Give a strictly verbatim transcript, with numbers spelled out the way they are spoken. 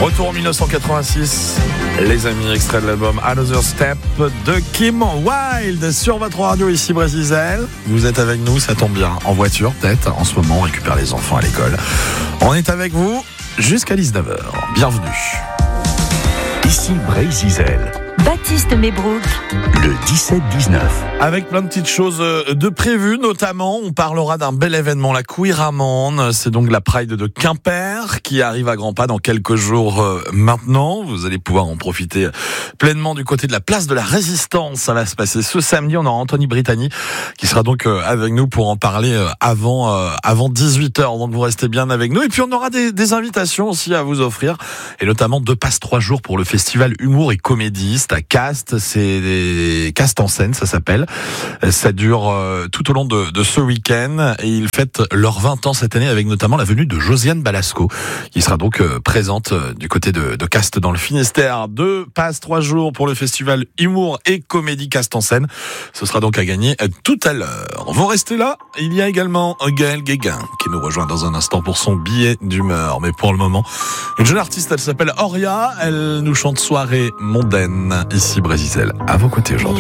Retour en dix-neuf cent quatre-vingt-six, les amis, extrait de l'album Another Step de Kim Wilde sur votre radio, ici Brésil. Vous êtes avec nous, ça tombe bien, en voiture peut-être, en ce moment on récupère les enfants à l'école. On est avec vous jusqu'à dix-neuf heures, bienvenue. Ici Brésil. Baptiste Mebrook, Le dix-sept dix-neuf. Avec plein de petites choses de prévues, notamment on parlera d'un bel événement, la Queeramande. C'est donc la Pride de Quimper qui arrive à grands pas dans quelques jours maintenant. Vous allez pouvoir en profiter pleinement du côté de la place de la Résistance. Ça va se passer ce samedi. On aura Anthony Brittany qui sera donc avec nous pour en parler avant avant dix-huit heures. Donc vous restez bien avec nous. Et puis on aura des, des invitations aussi à vous offrir, et notamment deux passes trois jours pour le festival Humour et Comédie à Castres. C'est des Castres en scène, ça s'appelle. Ça dure euh, tout au long de, de ce week-end, et ils fêtent leurs vingt ans cette année avec notamment la venue de Josiane Balasco qui sera donc euh, présente euh, du côté de, de Castres dans le Finistère. Deux passes trois jours pour le festival Humour et Comédie Castres en scène. Ce sera donc à gagner euh, tout à l'heure. Vous restez là. Il y a également Gaël Guéguin qui nous rejoint dans un instant pour son billet d'humeur. Mais pour le moment, une jeune artiste, elle s'appelle Auria. Elle nous chante Soirée mondaine. Ici Brésil, à vos côtés aujourd'hui.